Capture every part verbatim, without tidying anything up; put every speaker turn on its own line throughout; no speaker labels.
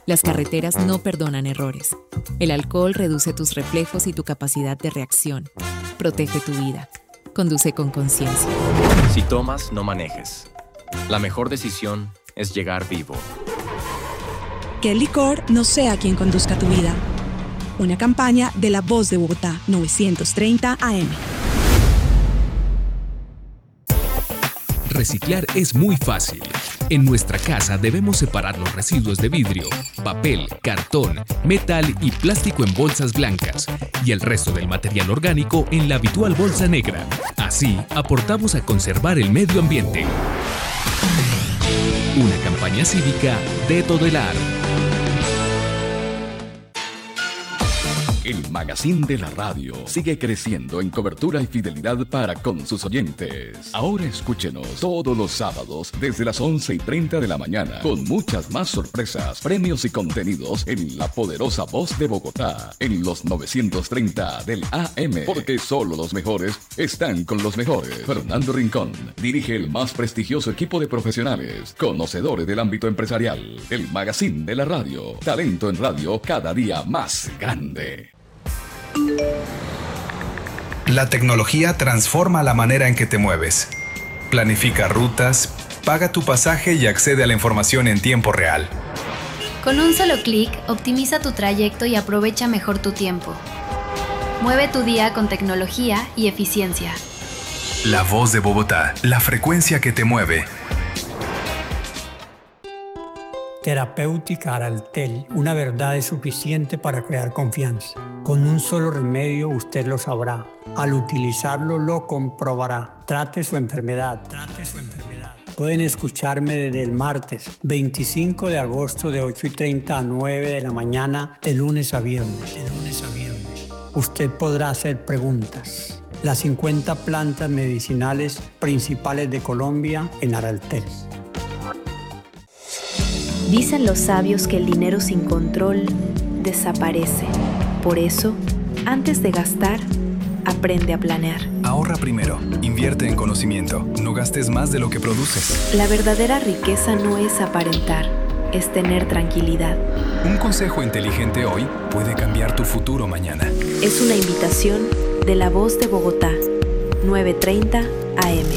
Las carreteras no perdonan errores. El alcohol reduce tus reflejos y tu capacidad de reacción. Protege tu vida. Conduce con conciencia.
Si tomas, no manejes. La mejor decisión es llegar vivo.
Que el licor no sea quien conduzca tu vida. Una campaña de La Voz de Bogotá, novecientos treinta A M.
Reciclar es muy fácil. En nuestra casa debemos separar los residuos de vidrio, papel, cartón, metal y plástico en bolsas blancas y el resto del material orgánico en la habitual bolsa negra. Así, aportamos a conservar el medio ambiente. Una campaña cívica de Todelar.
El Magazine de la Radio sigue creciendo en cobertura y fidelidad para con sus oyentes. Ahora escúchenos todos los sábados desde las once y treinta de la mañana con muchas más sorpresas, premios y contenidos en la poderosa Voz de Bogotá en los novecientos treinta del A M, porque solo los mejores están con los mejores. Fernando Rincón dirige el más prestigioso equipo de profesionales, conocedores del ámbito empresarial. El Magazine de la Radio, talento en radio cada día más grande.
La tecnología transforma la manera en que te mueves. Planifica rutas, paga tu pasaje y accede a la información en tiempo real.
Con un solo clic, optimiza tu trayecto y aprovecha mejor tu tiempo. Mueve tu día con tecnología y eficiencia.
La Voz de Bogotá, la frecuencia que te mueve.
Terapéutica Araltel, una verdad es suficiente para crear confianza. Con un solo remedio usted lo sabrá. Al utilizarlo lo comprobará. Trate su enfermedad. Trate su enfermedad. Pueden escucharme desde el martes veinticinco de agosto de ocho y treinta a nueve de la mañana de lunes a viernes. De lunes a viernes. Usted podrá hacer preguntas. Las cincuenta plantas medicinales principales de Colombia en Araltel.
Dicen los sabios que el dinero sin control desaparece. Por eso, antes de gastar, aprende a planear.
Ahorra primero, invierte en conocimiento, no gastes más de lo que produces.
La verdadera riqueza no es aparentar, es tener tranquilidad.
Un consejo inteligente hoy puede cambiar tu futuro mañana.
Es una invitación de La Voz de Bogotá, novecientos treinta A M.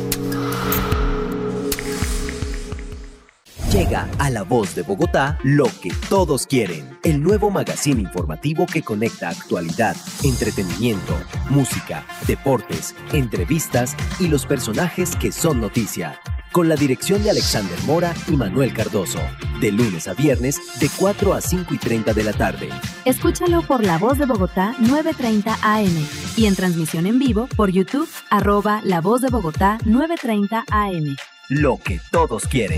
Llega a La Voz de Bogotá lo que todos quieren, el nuevo magazine informativo que conecta actualidad, entretenimiento, música, deportes, entrevistas y los personajes que son noticia. Con la dirección de Alexander Mora y Manuel Cardoso, de lunes a viernes de cuatro a cinco y treinta de la tarde.
Escúchalo por La Voz de Bogotá novecientos treinta A M y en transmisión en vivo por YouTube, arroba La Voz de Bogotá novecientos treinta A M.
Lo que todos quieren.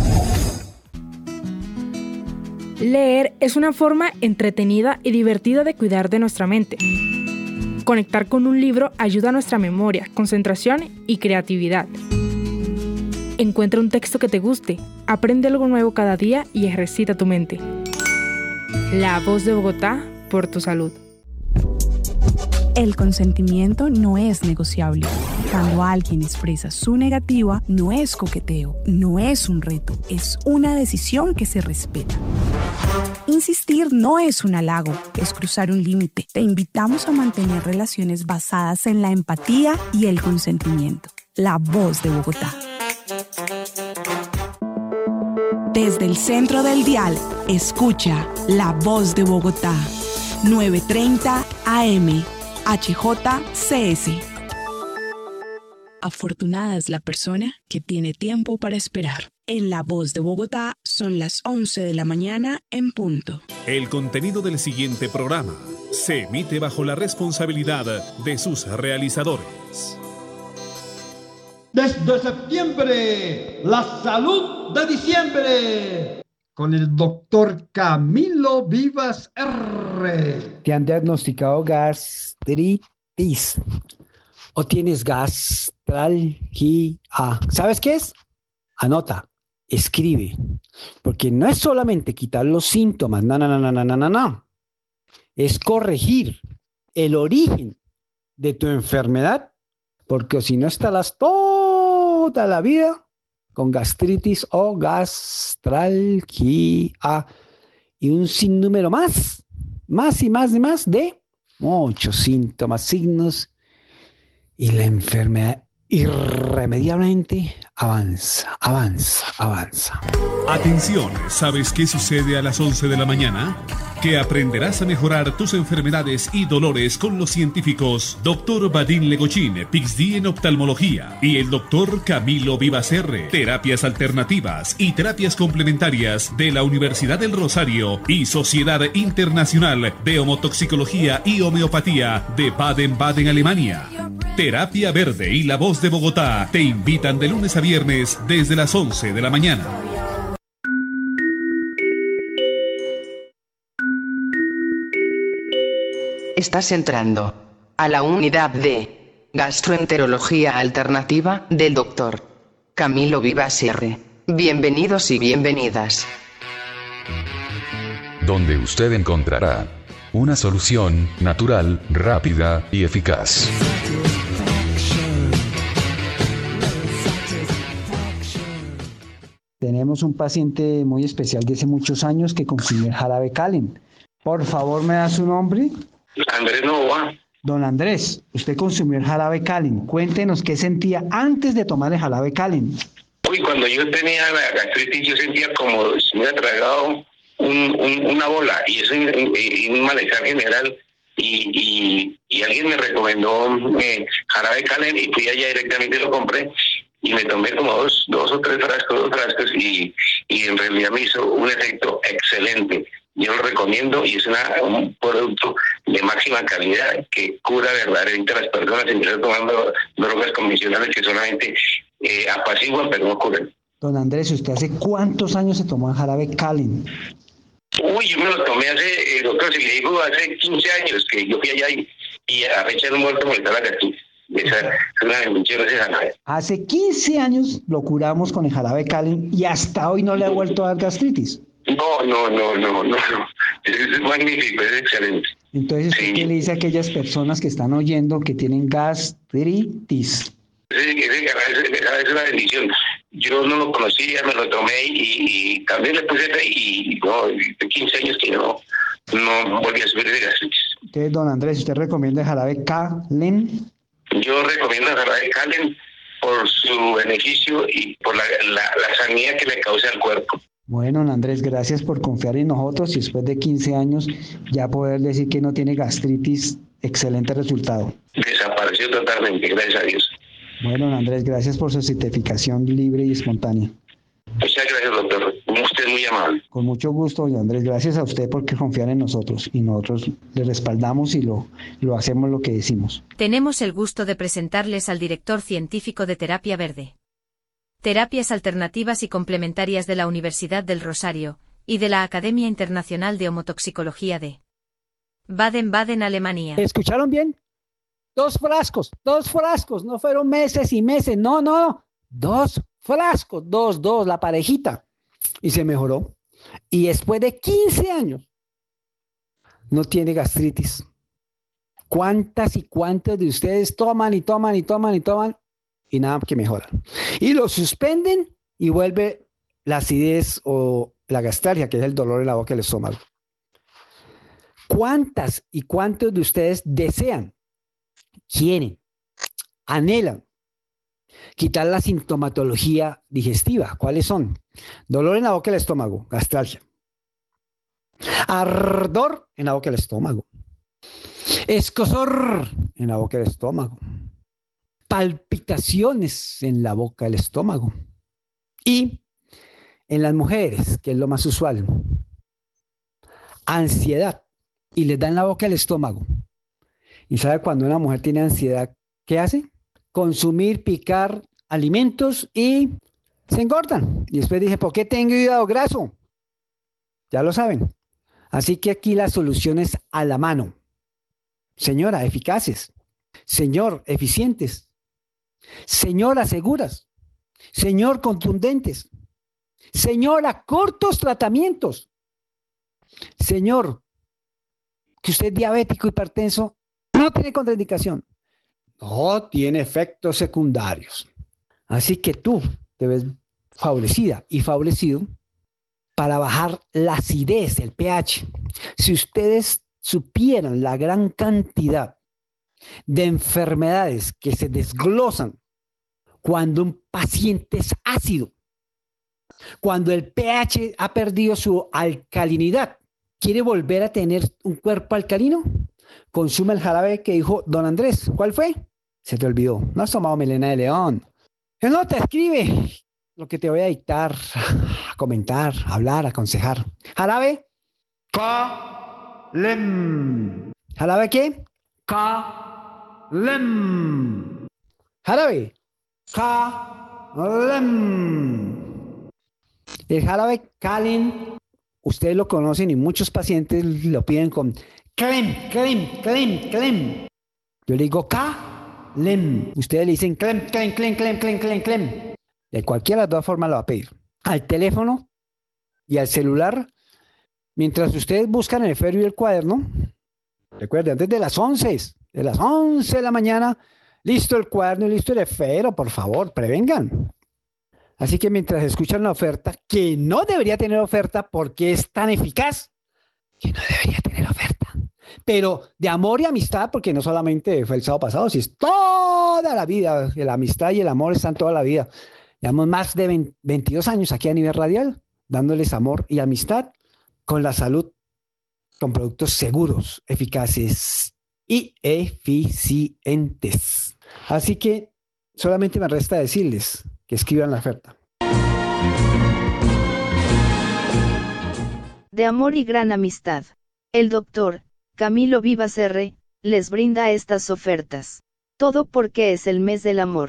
Leer es una forma entretenida y divertida de cuidar de nuestra mente. Conectar con un libro ayuda a nuestra memoria, concentración y creatividad. Encuentra un texto que te guste, aprende algo nuevo cada día y ejercita tu mente. La Voz de Bogotá, por tu salud.
El consentimiento no es negociable. Cuando alguien expresa su negativa, no es coqueteo, no es un reto, es una decisión que se respeta. Insistir no es un halago, es cruzar un límite. Te invitamos a mantener relaciones basadas en la empatía y el consentimiento. La Voz de Bogotá. Desde el centro del dial, escucha La Voz de Bogotá, novecientos treinta A M. H J C S. Afortunada es la persona que tiene tiempo para esperar. En La Voz de Bogotá son las once de la mañana en punto.
El contenido del siguiente programa se emite bajo la responsabilidad de sus realizadores.
Desde septiembre, la salud de diciembre. Con el doctor Camilo Vivas R.
Te han diagnosticado gastritis o tienes gastralgia. ¿Sabes qué es? Anota, escribe, porque no es solamente quitar los síntomas, no, no, no, no, no, no, no. Es corregir el origen de tu enfermedad, porque si no estarás toda la vida con gastritis o gastralgia. y un sinnúmero más, más y más y más de muchos síntomas, signos, y la enfermedad irremediablemente avanza, avanza, avanza.
Atención, ¿sabes qué sucede a las once de la mañana? Que aprenderás a mejorar tus enfermedades y dolores con los científicos doctor Vadim Legochín, P H D en oftalmología, y el doctor Camilo Vivacerre, terapias alternativas y terapias complementarias de la Universidad del Rosario y Sociedad Internacional de Homotoxicología y Homeopatía de Baden-Baden, Alemania. Terapia Verde y La Voz de Bogotá te invitan de lunes a viernes desde las once de la mañana.
Estás entrando a la unidad de gastroenterología alternativa del doctor Camilo Vivacerre. Bienvenidos y bienvenidas.
Donde usted encontrará una solución natural, rápida y eficaz.
Tenemos un paciente muy especial de hace muchos años que consumió el jarabe Calen. Por favor, ¿me da su nombre?
Andrés Novoa.
Don Andrés, usted consumió el jarabe Calen. Cuéntenos qué sentía antes de tomar el jarabe Calen.
Uy, cuando yo tenía la gastritis, yo sentía como si me hubiera tragado un, un, una bola, y eso en un malestar general. Y, y, y alguien me recomendó eh, jarabe Calen, y fui allá directamente, lo compré y me tomé como dos, dos o tres frascos, dos frascos y, y en realidad me hizo un efecto excelente. Yo lo recomiendo y es una, un producto de máxima calidad que cura verdaderamente a las personas en vez de tomando drogas convencionales que solamente eh, apaciguan pero no curan.
Don Andrés, ¿usted hace cuántos años se tomó el jarabe Calen?
Uy, yo me lo tomé hace, eh, doctor, si le digo, hace quince años que yo fui allá y, y a fecha no he muerto por la gastritis. Esa es una bendición ese jarabe.
Hace quince años lo curamos con el jarabe Calen y hasta hoy no le ha vuelto a dar gastritis.
No, no, no, no, no, no. Es, es magnífico, es excelente.
Entonces, sí. ¿Qué le dice a aquellas personas que están oyendo que tienen gastritis?
Ese, ese jarabe es una bendición. Yo no lo conocía, me lo tomé y, y también le puse y no, de quince años que no, no volví a subir de gastritis.
Entonces, don Andrés, ¿usted recomienda el jarabe Calen?
Yo recomiendo el jarabe Calen por su beneficio y por la, la, la sanidad que le causa al cuerpo.
Bueno, don Andrés, gracias por confiar en nosotros y después de quince años ya poder decir que no tiene gastritis, excelente resultado.
Desapareció totalmente, gracias a Dios.
Bueno, don Andrés, gracias por su certificación libre y espontánea.
Muchas gracias, doctor. Usted es muy amable.
Con mucho gusto, don Andrés. Gracias a usted por confiar en nosotros y nosotros le respaldamos y lo, lo hacemos lo que decimos.
Tenemos el gusto de presentarles al director científico de Terapia Verde. Terapias alternativas y complementarias de la Universidad del Rosario y de la Academia Internacional de Homotoxicología de Baden-Baden, Alemania.
¿Escucharon bien? Dos frascos, dos frascos, no fueron meses y meses, no, no, dos frascos, dos, dos, la parejita. Y se mejoró. Y después de quince años, no tiene gastritis. ¿Cuántas y cuántos de ustedes toman y toman y toman y toman? Y nada que mejoran. Y lo suspenden y vuelve la acidez o la gastralgia, que es el dolor en la boca del estómago. ¿Cuántas y cuántos de ustedes desean, quieren, anhelan quitar la sintomatología digestiva? ¿Cuáles son? Dolor en la boca del estómago, gastralgia. Ardor en la boca del estómago. Escozor en la boca del estómago. Palpitaciones en la boca del estómago. Y en las mujeres, que es lo más usual, ansiedad. Y les da en la boca del estómago. ¿Y sabe cuando una mujer tiene ansiedad, qué hace? Consumir, picar alimentos y se engordan. Y después dice, ¿por qué tengo hígado graso? Ya lo saben. Así que aquí las soluciones a la mano. Señora, eficaces. Señor, eficientes. Señora, seguras. Señor, contundentes. Señora, cortos tratamientos. Señor, que usted es diabético, hipertenso, no tiene contraindicación. No tiene efectos secundarios. Así que tú te ves favorecida y favorecido para bajar la acidez, el pH. Si ustedes supieran la gran cantidad de enfermedades que se desglosan cuando un paciente es ácido, cuando el pH ha perdido su alcalinidad, ¿quiere volver a tener un cuerpo alcalino? Consume el jarabe que dijo don Andrés. ¿Cuál fue? Se te olvidó. No has tomado melena de león. No te escribe lo que te voy a dictar, a comentar, a hablar, a aconsejar. Jarabe. Ka-lem. ¿Jarabe qué? Ka-lem. Jarabe. Ka-lem. El jarabe Kalin, ustedes lo conocen y muchos pacientes lo piden con clem, clem, clem, clem. Yo le digo Ka-lem. Ustedes le dicen clem, clem, clem, clem, clem, clem, clem. De cualquiera de las dos formas lo va a pedir. Al teléfono y al celular, mientras ustedes buscan en el ferio y el cuaderno, recuerden, antes de las once, de las once de la mañana, listo el cuaderno y listo el esfero, por favor, prevengan. Así que mientras escuchan la oferta, que no debería tener oferta porque es tan eficaz, que no debería tener oferta. Pero de amor y amistad, porque no solamente fue el sábado pasado, sino es toda la vida. La amistad y el amor están toda la vida. Llevamos más de veintidós años aquí a nivel radial, dándoles amor y amistad con la salud, con productos seguros, eficaces y eficientes. Así que solamente me resta decirles que escriban la oferta.
De amor y gran amistad, el doctor Camilo Vivas R. les brinda estas ofertas. Todo porque es el mes del amor.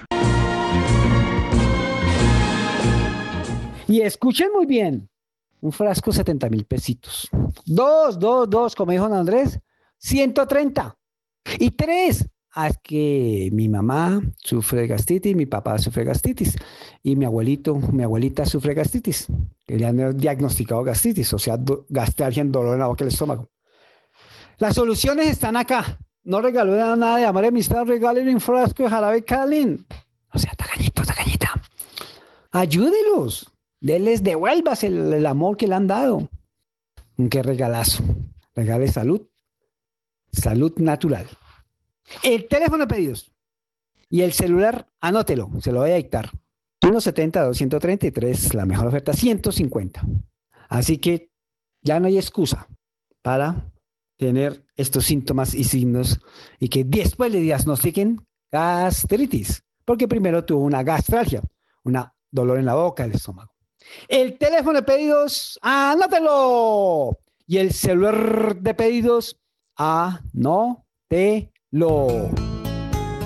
Y escuchen muy bien, un frasco setenta mil pesitos. Dos, dos, dos, como dijo don Andrés, ciento treinta. Y tres, ah, es que mi mamá sufre de gastritis, mi papá sufre de gastritis y mi abuelito, mi abuelita sufre de gastritis. Le han diagnosticado gastritis, o sea, gastralgia, en dolor en la boca y el estómago. Las soluciones están acá. No regalen nada de amor y amistad, regalen un frasco de jarabe Kalin. O sea, tacañito, tacañita. Ayúdelos. Denles, devuelvas el, el amor que le han dado. Qué regalazo. Regale salud. Salud natural. El teléfono de pedidos y el celular, anótelo, se lo voy a dictar. uno setenta, doscientos treinta y tres, la mejor oferta, ciento cincuenta. Así que ya no hay excusa para tener estos síntomas y signos y que después le diagnostiquen gastritis, porque primero tuvo una gastralgia, un dolor en la boca, el estómago. El teléfono de pedidos, anótelo. Y el celular de pedidos, anótelo.